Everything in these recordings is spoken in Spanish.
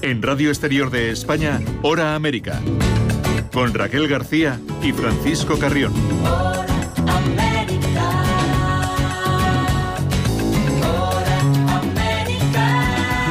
En Radio Exterior de España, Hora América. Con Raquel García y Francisco Carrión. Hora América. Hora América.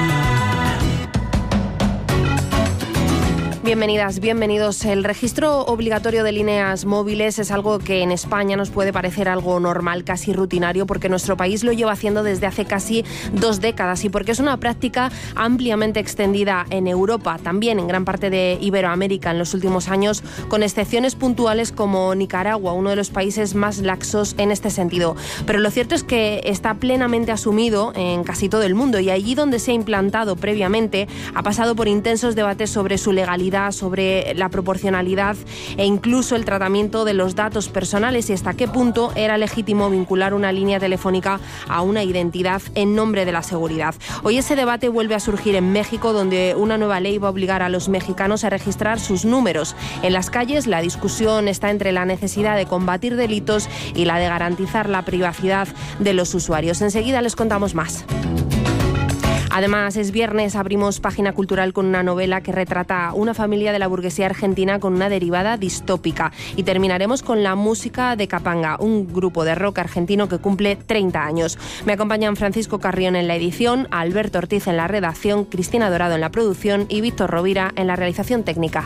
Bienvenidas, bienvenidos. El registro obligatorio de líneas móviles es algo que en España nos puede parecer algo normal, casi rutinario, porque nuestro país lo lleva haciendo desde hace casi 2 décadas y porque es una práctica ampliamente extendida en Europa, también en gran parte de Iberoamérica en los últimos años, con excepciones puntuales como Nicaragua, uno de los países más laxos en este sentido. Pero lo cierto es que está plenamente asumido en casi todo el mundo y allí donde se ha implantado previamente ha pasado por intensos debates sobre su legalidad, sobre la proporcionalidad e incluso el tratamiento de los datos personales y hasta qué punto era legítimo vincular una línea telefónica a una identidad en nombre de la seguridad. Hoy ese debate vuelve a surgir en México, donde una nueva ley va a obligar a los mexicanos a registrar sus números. En las calles la discusión está entre la necesidad de combatir delitos y la de garantizar la privacidad de los usuarios. Enseguida les contamos más. Además, es viernes, abrimos página cultural con una novela que retrata una familia de la burguesía argentina con una derivada distópica. Y terminaremos con la música de Capanga, un grupo de rock argentino que cumple 30 años. Me acompañan Francisco Carrión en la edición, Alberto Ortiz en la redacción, Cristina Dorado en la producción y Víctor Rovira en la realización técnica.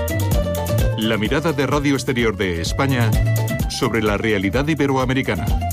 La mirada de Radio Exterior de España sobre la realidad iberoamericana.